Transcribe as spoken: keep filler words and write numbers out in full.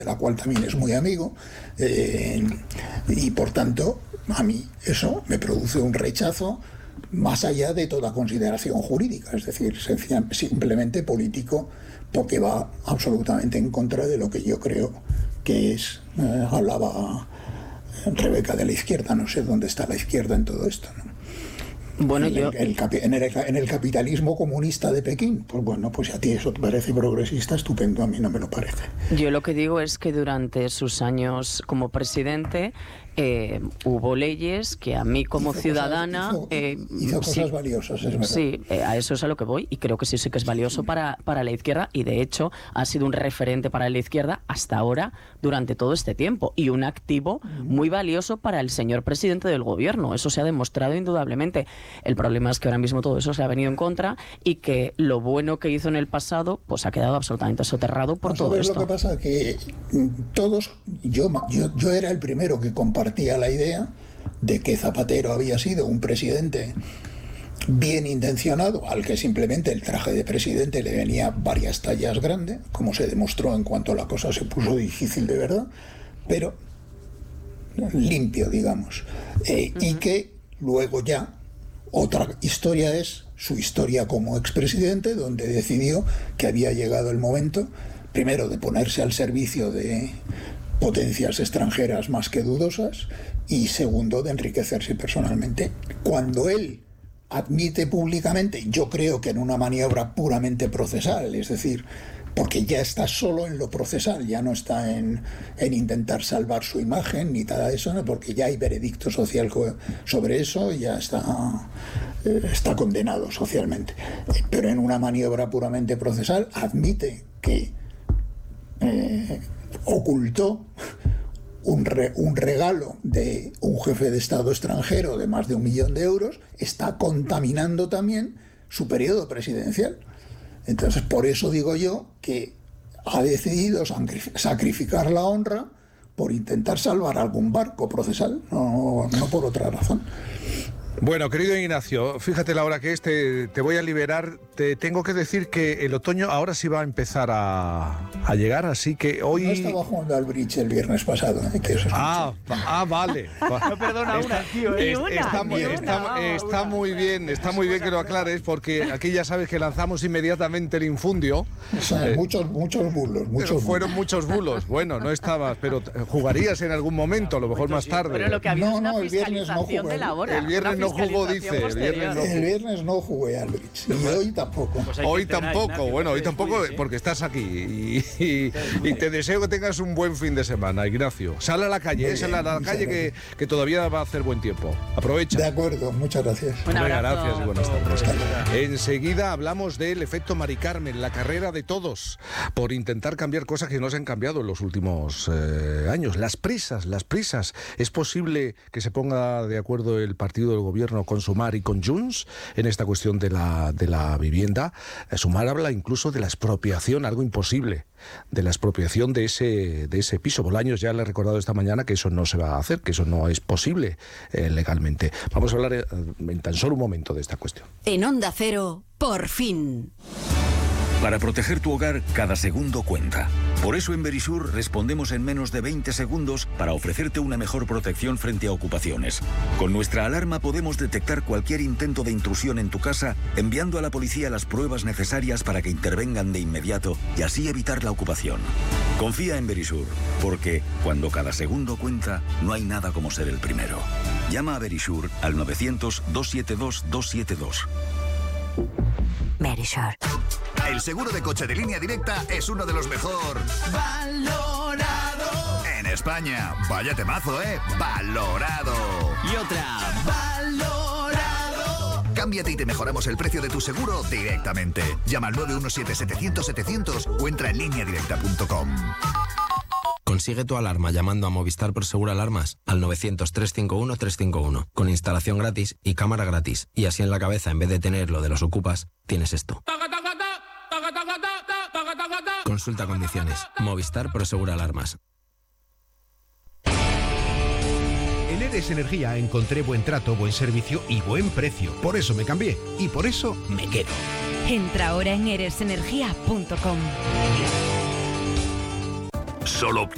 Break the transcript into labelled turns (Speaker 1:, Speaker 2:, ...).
Speaker 1: de la cual también es muy amigo, eh, y por tanto a mí eso me produce un rechazo más allá de toda consideración jurídica, es decir, simplemente político, porque va absolutamente en contra de lo que yo creo que es, eh, hablaba Rebeca de la izquierda, no sé dónde está la izquierda en todo esto, ¿no?
Speaker 2: Bueno,
Speaker 1: en,
Speaker 2: yo...
Speaker 1: el, el, en, el, en el capitalismo comunista de Pekín, pues bueno, pues si a ti eso te parece progresista, estupendo, a mí no me lo parece.
Speaker 2: Yo lo que digo es que durante sus años como presidente eh, hubo leyes que a mí como
Speaker 1: hizo
Speaker 2: ciudadana...
Speaker 1: Cosas, hizo,
Speaker 2: eh,
Speaker 1: hizo cosas
Speaker 2: sí,
Speaker 1: valiosas, es verdad.
Speaker 2: Sí, eh, a eso es a lo que voy y creo que sí, sí que es valioso para, para la izquierda y de hecho ha sido un referente para la izquierda hasta ahora durante todo este tiempo y un activo muy valioso para el señor presidente del gobierno. Eso se ha demostrado indudablemente. El problema es que ahora mismo todo eso se ha venido en contra y que lo bueno que hizo en el pasado pues ha quedado absolutamente soterrado por todo esto.
Speaker 1: Lo que pasa es que todos, yo, yo, yo era el primero que compartía la idea de que Zapatero había sido un presidente bien intencionado, al que simplemente el traje de presidente le venía varias tallas grande, como se demostró en cuanto la cosa se puso difícil de verdad, pero limpio, digamos, eh, uh-huh. Y que luego ya otra historia es su historia como expresidente, donde decidió que había llegado el momento, primero, de ponerse al servicio de potencias extranjeras más que dudosas, y segundo, de enriquecerse personalmente. Cuando él admite públicamente, yo creo que en una maniobra puramente procesal, es decir, porque ya está solo en lo procesal, ya no está en, en intentar salvar su imagen ni nada de eso, ¿no? Porque ya hay veredicto social sobre eso, ya está, eh, está condenado socialmente. Pero en una maniobra puramente procesal admite que eh, ocultó un, re, un regalo de un jefe de Estado extranjero de más de un millón de euros, está contaminando también su periodo presidencial. Entonces, por eso digo yo que ha decidido sacrificar la honra por intentar salvar algún barco procesal, no, no por otra razón.
Speaker 3: Bueno, querido Ignacio, fíjate la hora que es, te, te voy a liberar. Te tengo que decir que el otoño ahora sí va a empezar a, a llegar, así que hoy...
Speaker 1: No estaba jugando al bridge el viernes pasado. ¿eh? Que
Speaker 3: ah, ah, vale.
Speaker 4: No perdona
Speaker 3: está,
Speaker 4: una, tío. ¿eh?
Speaker 3: Es,
Speaker 4: una,
Speaker 3: está, muy,
Speaker 4: una,
Speaker 3: está,
Speaker 4: vamos,
Speaker 3: está
Speaker 4: una.
Speaker 3: muy bien, está muy bien que lo aclares, porque aquí ya sabes que lanzamos inmediatamente el infundio.
Speaker 1: O sea, eh, muchos, muchos bulos. Muchos
Speaker 3: fueron
Speaker 1: bulos.
Speaker 3: muchos bulos. Bueno, no estabas, pero jugarías en algún momento, a lo mejor más tarde.
Speaker 2: Pero lo que había
Speaker 1: no,
Speaker 2: es una
Speaker 1: no, el viernes no jugué.
Speaker 2: De la hora,
Speaker 3: el viernes no jugó, dice. El viernes no,
Speaker 1: el viernes no jugué al bridge. Y hoy tampoco.
Speaker 3: Pues hoy tampoco, Ignacio, bueno, hoy tampoco, ¿sí? Porque estás aquí. Y, y, y te deseo que tengas un buen fin de semana, Ignacio. Sal a la calle, bien, sal a la calle que, que todavía va a hacer buen tiempo. Aprovecha.
Speaker 1: De acuerdo, muchas gracias.
Speaker 3: Muchas gracias y buenas tardes. Enseguida hablamos del efecto Mari Carmen, la carrera de todos por intentar cambiar cosas que no se han cambiado en los últimos eh, años. Las prisas, las prisas. ¿Es posible que se ponga de acuerdo el partido del gobierno con Sumar y con Junts en esta cuestión de la, de la vivienda? Sumar habla incluso de la expropiación, algo imposible, de la expropiación de ese, de ese piso. Bolaños ya le he recordado esta mañana que eso no se va a hacer, que eso no es posible eh, legalmente. Vamos a hablar eh, en tan solo un momento de esta cuestión.
Speaker 5: En Onda Cero, por fin.
Speaker 6: Para proteger tu hogar, cada segundo cuenta. Por eso en Verisur respondemos en menos de veinte segundos para ofrecerte una mejor protección frente a ocupaciones. Con nuestra alarma podemos detectar cualquier intento de intrusión en tu casa, enviando a la policía las pruebas necesarias para que intervengan de inmediato y así evitar la ocupación. Confía en Verisur, porque cuando cada segundo cuenta, no hay nada como ser el primero. Llama a Verisur al novecientos, doscientos setenta y dos, doscientos setenta y dos.
Speaker 5: Verisur.
Speaker 7: El seguro de coche de Línea Directa es uno de los mejor valorado en España. Vaya temazo, ¿eh? Valorado.
Speaker 8: Y otra, valorado.
Speaker 7: Cámbiate y te mejoramos el precio de tu seguro directamente. Llama al nueve uno siete, setecientos, setecientos o entra en línea directa punto com.
Speaker 9: Consigue tu alarma llamando a Movistar Prosegur Alarmas al novecientos, trescientos cincuenta y uno, trescientos cincuenta y uno, con instalación gratis y cámara gratis. Y así en la cabeza, en vez de tener lo de los ocupas, tienes esto. Consulta condiciones. Movistar Prosegur Alarmas.
Speaker 10: En Eres Energía encontré buen trato, buen servicio y buen precio. Por eso me cambié y por eso me quedo.
Speaker 11: Entra ahora en eres energía punto com.
Speaker 7: Solo obtienes